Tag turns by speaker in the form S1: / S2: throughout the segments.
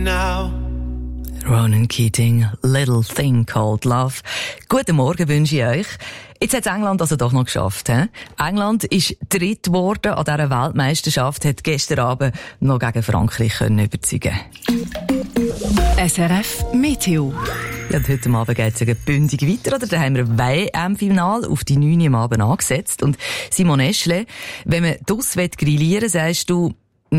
S1: now.
S2: Ronan Keating, Little Thing Called Love. Guten Morgen wünsche ich euch. Jetzt hat England also doch noch geschafft. He? England ist dritt geworden an dieser Weltmeisterschaft, hat gestern Abend noch gegen Frankreich können überzeugen.
S3: SRF Meteo.
S2: Ja, und heute Abend geht es bündig weiter. Oder? Da haben wir WM-Final auf die 9 Uhr am Abend angesetzt. Und Simon Eschle, wenn man draussen grillieren will, sagst du,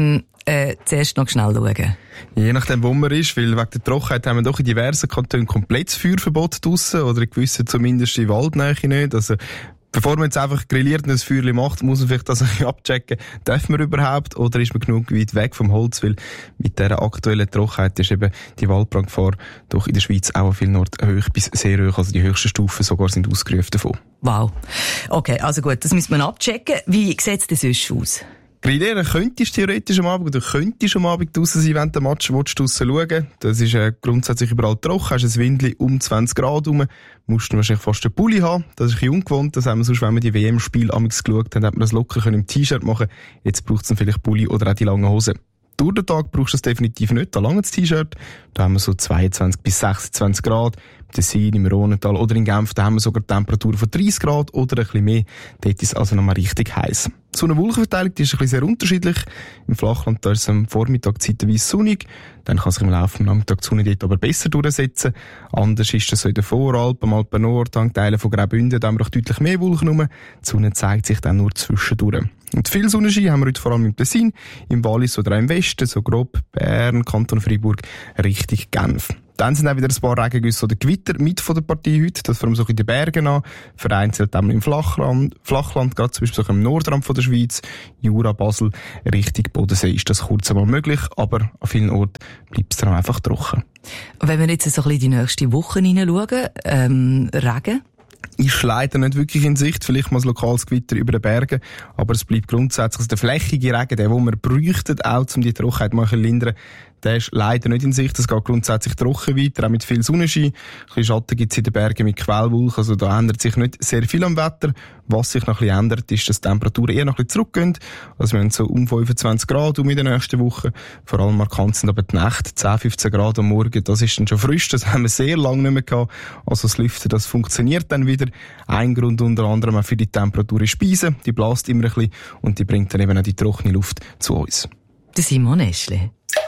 S2: zuerst noch schnell schauen.
S4: Je nachdem, wo man ist, weil wegen der Trockenheit haben wir doch in diversen Kantonen komplettes Feuerverbot draussen oder in gewissen zumindest in Waldnähe nicht. Also, bevor man jetzt einfach grilliert und ein Feuerchen macht, muss man vielleicht das ein bisschen abchecken, darf man überhaupt oder ist man genug weit weg vom Holz, weil mit dieser aktuellen Trockenheit ist eben die Waldbrandgefahr doch in der Schweiz auch an vielen Orten hoch bis sehr hoch, also die höchsten Stufen sogar sind ausgerufen davon.
S2: Wow. Okay, also gut, das müssen wir abchecken. Wie sieht es denn sonst aus?
S4: Grillieren könntest du theoretisch am Abend oder könntest am Abend draussen sein, wenn du den Match draussen schauen. Das ist grundsätzlich überall trocken. Hast ein Windli um 20 Grad rum. Musst du wahrscheinlich fast einen Pulli haben. Das ist ein bisschen ungewohnt. Das haben wir sonst, wenn wir die WM-Spiele geschaut haben, hat man das locker im T-Shirt machen. Jetzt braucht es dann vielleicht Pulli oder auch die langen Hosen. Durch den Tag brauchst du das definitiv nicht. Da lange das T-Shirt. Da haben wir so 22 bis 26 Grad. Im Tessin, im Rhonental oder in Genf, da haben wir sogar Temperaturen von 30 Grad oder ein bisschen mehr. Dort ist es also nochmal richtig heiß. So eine Wolkenverteilung, die ist ein bisschen sehr unterschiedlich. Im Flachland, da ist es am Vormittag zeitweise sonnig. Dann kann sich im Laufe des Nachmittags die Sonne dort aber besser durchsetzen. Anders ist es so in den Voralpen, am Alpen-Nord, an Teilen von Graubünden, da haben wir auch deutlich mehr Wolken rum. Die Sonne zeigt sich dann nur zwischendurch. Und viel Sonnenschein haben wir heute vor allem im Tessin, im Wallis oder auch im Westen, so grob Bern, Kanton Freiburg, Richtung Genf. Dann sind auch wieder ein paar Regengüsse oder Gewitter mit von der Partie heute. Das vor allem so in den Bergen an. Vereinzelt auch im Flachland, gerade zum Beispiel so im Nordrand von der Schweiz, Jura, Basel, Richtung Bodensee ist das kurz einmal möglich. Aber an vielen Orten bleibt es dann einfach trocken.
S2: Und wenn wir jetzt so ein bisschen die nächste Woche hineinschauen, Regen?
S4: Ist leider nicht wirklich in Sicht, vielleicht mal ein lokales Gewitter über den Bergen, aber es bleibt grundsätzlich der flächige Regen, der, den wir bräuchten, auch um die Trockenheit mal zu lindern, der ist leider nicht in Sicht. Es geht grundsätzlich trocken weiter, auch mit viel Sonnenschein. Ein bisschen Schatten gibt es in den Bergen mit Quellwolken, also da ändert sich nicht sehr viel am Wetter. Was sich noch ein bisschen ändert, ist, dass die Temperaturen eher noch ein bisschen zurückgehen. Also wir haben so um 25 Grad in der nächsten Woche. Vor allem markant sind aber die Nächte 10, 15 Grad am Morgen. Das ist dann schon frisch, das haben wir sehr lange nicht mehr gehabt. Also das Lüften, das funktioniert dann wieder. Ein Grund unter anderem auch für die Temperatur ist Speise. Die bläst immer ein bisschen und die bringt dann eben auch die trockene Luft zu uns.
S2: Der Simon Eschle.